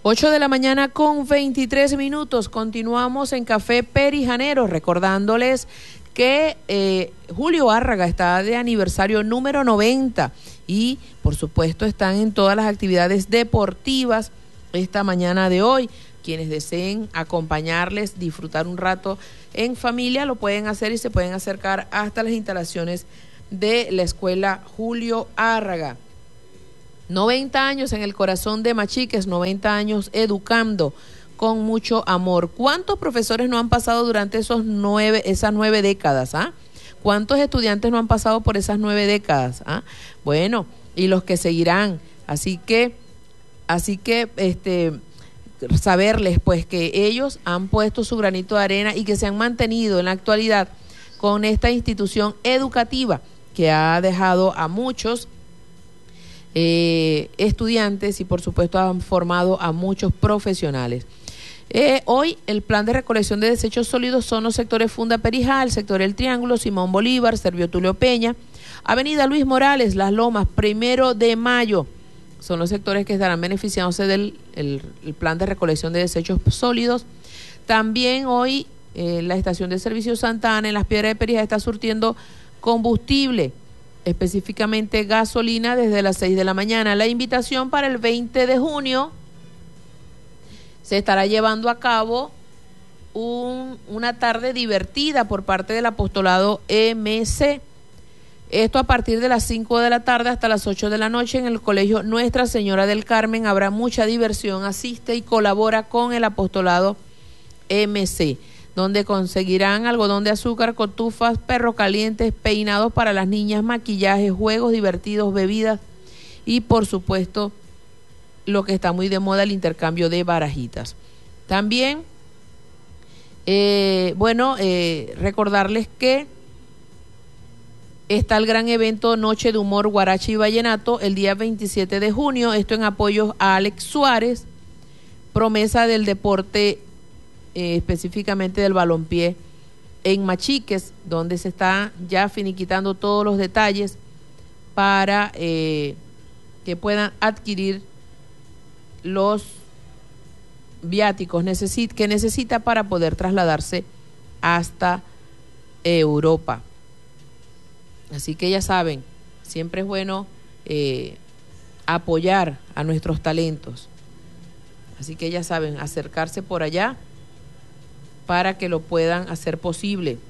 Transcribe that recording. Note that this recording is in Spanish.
8 de la mañana con 23 minutos. Continuamos en Café Perijanero, recordándoles que Julio Árraga está de aniversario número 90 y, por supuesto, están en todas las actividades deportivas esta mañana de hoy. Quienes deseen acompañarles, disfrutar un rato en familia, lo pueden hacer y se pueden acercar hasta las instalaciones de la Escuela Julio Árraga. 90 años en el corazón de Machiques, 90 años educando con mucho amor. ¿Cuántos profesores no han pasado durante esas 9 décadas? ¿Cuántos estudiantes no han pasado por esas 9 décadas? Bueno, y los que seguirán. Así que saberles pues que ellos han puesto su granito de arena y que se han mantenido en la actualidad con esta institución educativa que ha dejado a muchos estudiantes y por supuesto han formado a muchos profesionales. Hoy el plan de recolección de desechos sólidos son los sectores Funda Perijá, el sector El Triángulo, Simón Bolívar, Servio Tulio Peña, Avenida Luis Morales, Las Lomas, 1 de Mayo. Son los sectores que estarán beneficiándose del el plan de recolección de desechos sólidos. También hoy la estación de servicio Santa Ana en Las Piedras de Perijá está surtiendo combustible, específicamente gasolina, desde las 6 de la mañana. La invitación para el 20 de junio se estará llevando a cabo una tarde divertida por parte del apostolado MC. Esto a partir de las 5 de la tarde hasta las 8 de la noche en el colegio Nuestra Señora del Carmen. Habrá mucha diversión. Asiste y colabora con el apostolado MC, donde conseguirán algodón de azúcar, cotufas, perros calientes, peinados para las niñas, maquillajes, juegos divertidos, bebidas y, por supuesto, lo que está muy de moda, el intercambio de barajitas. También, recordarles que está el gran evento Noche de Humor, Guaracha y Vallenato el día 27 de junio, esto en apoyo a Alex Suárez, promesa del deporte, específicamente del balompié en Machiques, donde se está ya finiquitando todos los detalles para que puedan adquirir los viáticos que necesita para poder trasladarse hasta Europa. Así que ya saben, siempre es bueno apoyar a nuestros talentos. Así que ya saben, acercarse por allá para que lo puedan hacer posible.